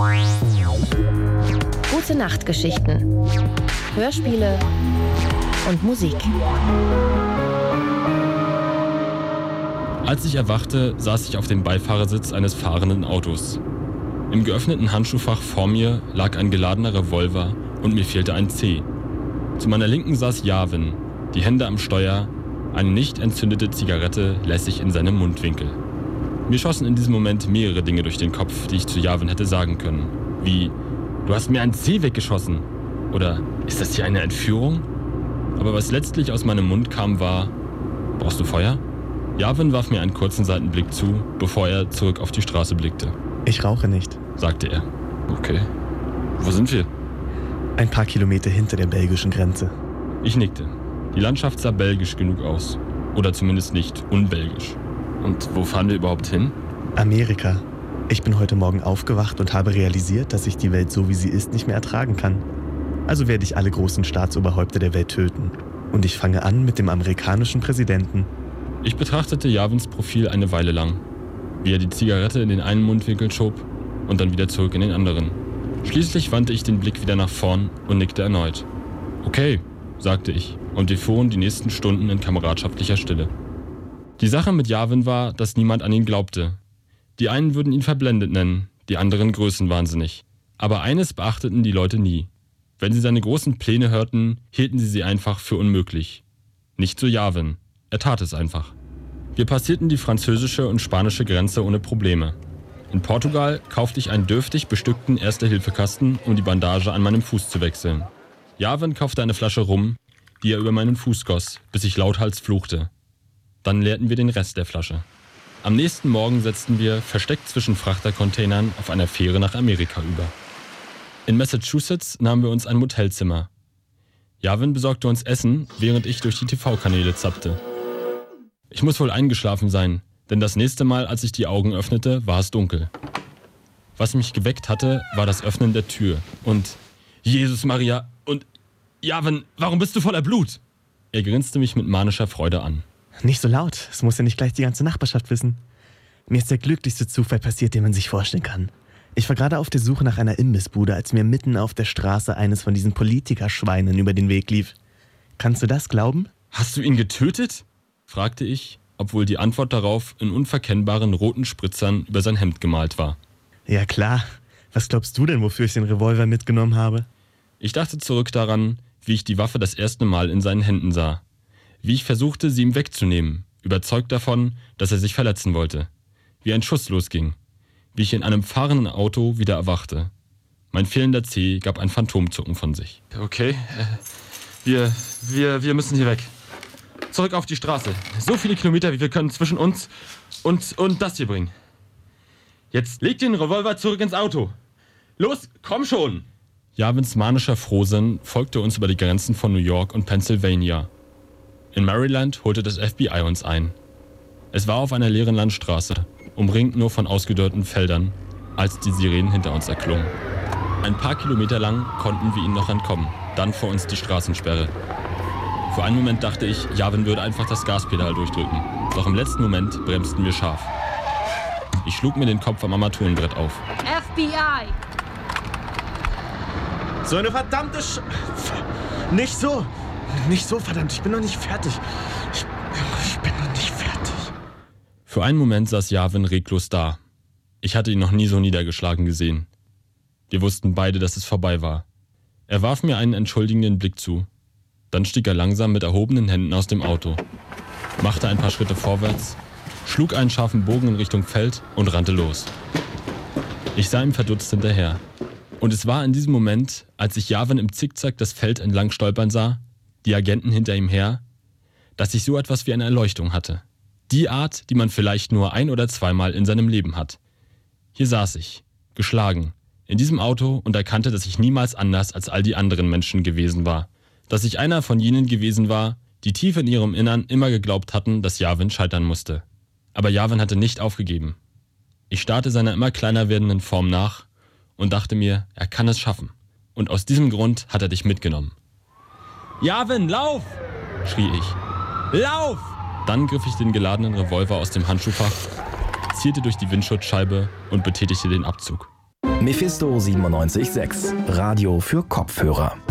Gute Nachtgeschichten, Hörspiele und Musik. Als ich erwachte, saß ich auf dem Beifahrersitz eines fahrenden Autos. Im geöffneten Handschuhfach vor mir lag ein geladener Revolver und mir fehlte ein C. Zu meiner Linken saß Yavin, die Hände am Steuer, eine nicht entzündete Zigarette lässig in seinem Mundwinkel. Mir schossen in diesem Moment mehrere Dinge durch den Kopf, die ich zu Yavin hätte sagen können. Wie, du hast mir ein C weggeschossen. Oder, ist das hier eine Entführung? Aber was letztlich aus meinem Mund kam, war, brauchst du Feuer? Yavin warf mir einen kurzen Seitenblick zu, bevor er zurück auf die Straße blickte. Ich rauche nicht, sagte er. Okay. Wo sind wir? Ein paar Kilometer hinter der belgischen Grenze. Ich nickte. Die Landschaft sah belgisch genug aus. Oder zumindest nicht unbelgisch. Und wo fahren wir überhaupt hin? Amerika. Ich bin heute Morgen aufgewacht und habe realisiert, dass ich die Welt so wie sie ist nicht mehr ertragen kann. Also werde ich alle großen Staatsoberhäupter der Welt töten. Und ich fange an mit dem amerikanischen Präsidenten. Ich betrachtete Yavins Profil eine Weile lang, wie er die Zigarette in den einen Mundwinkel schob und dann wieder zurück in den anderen. Schließlich wandte ich den Blick wieder nach vorn und nickte erneut. Okay, sagte ich, und wir fuhren die nächsten Stunden in kameradschaftlicher Stille. Die Sache mit Yavin war, dass niemand an ihn glaubte. Die einen würden ihn verblendet nennen, die anderen größenwahnsinnig. Aber eines beachteten die Leute nie. Wenn sie seine großen Pläne hörten, hielten sie sie einfach für unmöglich. Nicht so Yavin. Er tat es einfach. Wir passierten die französische und spanische Grenze ohne Probleme. In Portugal kaufte ich einen dürftig bestückten Erste-Hilfe-Kasten, um die Bandage an meinem Fuß zu wechseln. Yavin kaufte eine Flasche Rum, die er über meinen Fuß goss, bis ich lauthals fluchte. Dann leerten wir den Rest der Flasche. Am nächsten Morgen setzten wir, versteckt zwischen Frachtercontainern, auf einer Fähre nach Amerika über. In Massachusetts nahmen wir uns ein Motelzimmer. Yavin besorgte uns Essen, während ich durch die TV-Kanäle zappte. Ich muss wohl eingeschlafen sein, denn das nächste Mal, als ich die Augen öffnete, war es dunkel. Was mich geweckt hatte, war das Öffnen der Tür. Und Jesus Maria und Yavin, warum bist du voller Blut? Er grinste mich mit manischer Freude an. Nicht so laut, es muss ja nicht gleich die ganze Nachbarschaft wissen. Mir ist der glücklichste Zufall passiert, den man sich vorstellen kann. Ich war gerade auf der Suche nach einer Imbissbude, als mir mitten auf der Straße eines von diesen Politikerschweinen über den Weg lief. Kannst du das glauben? Hast du ihn getötet? Fragte ich, obwohl die Antwort darauf in unverkennbaren roten Spritzern über sein Hemd gemalt war. Ja klar. Was glaubst du denn, wofür ich den Revolver mitgenommen habe? Ich dachte zurück daran, wie ich die Waffe das erste Mal in seinen Händen sah. Wie ich versuchte, sie ihm wegzunehmen, überzeugt davon, dass er sich verletzen wollte. Wie ein Schuss losging. Wie ich in einem fahrenden Auto wieder erwachte. Mein fehlender Zeh gab ein Phantomzucken von sich. Okay, wir müssen hier weg. Zurück auf die Straße. So viele Kilometer, wie wir können zwischen uns und das hier bringen. Jetzt leg den Revolver zurück ins Auto. Los, komm schon! Yavins manischer Frohsinn folgte uns über die Grenzen von New York und Pennsylvania. In Maryland holte das FBI uns ein. Es war auf einer leeren Landstraße, umringt nur von ausgedörrten Feldern, als die Sirenen hinter uns erklungen. Ein paar Kilometer lang konnten wir ihnen noch entkommen, dann vor uns die Straßensperre. Für einen Moment dachte ich, Yavin würde einfach das Gaspedal durchdrücken. Doch im letzten Moment bremsten wir scharf. Ich schlug mir den Kopf am Armaturenbrett auf. FBI! So eine verdammte Nicht so! Nicht so, verdammt, ich bin noch nicht fertig. Ich bin noch nicht fertig. Für einen Moment saß Yavin reglos da. Ich hatte ihn noch nie so niedergeschlagen gesehen. Wir wussten beide, dass es vorbei war. Er warf mir einen entschuldigenden Blick zu. Dann stieg er langsam mit erhobenen Händen aus dem Auto, machte ein paar Schritte vorwärts, schlug einen scharfen Bogen in Richtung Feld und rannte los. Ich sah ihm verdutzt hinterher. Und es war in diesem Moment, als ich Yavin im Zickzack das Feld entlang stolpern sah, die Agenten hinter ihm her, dass ich so etwas wie eine Erleuchtung hatte. Die Art, die man vielleicht nur ein- oder zweimal in seinem Leben hat. Hier saß ich, geschlagen, in diesem Auto und erkannte, dass ich niemals anders als all die anderen Menschen gewesen war. Dass ich einer von jenen gewesen war, die tief in ihrem Innern immer geglaubt hatten, dass Yavin scheitern musste. Aber Yavin hatte nicht aufgegeben. Ich starrte seiner immer kleiner werdenden Form nach und dachte mir, er kann es schaffen. Und aus diesem Grund hat er dich mitgenommen. Yavin, lauf! Schrie ich. Lauf! Dann griff ich den geladenen Revolver aus dem Handschuhfach, zielte durch die Windschutzscheibe und betätigte den Abzug. Mephisto 97.6, Radio für Kopfhörer.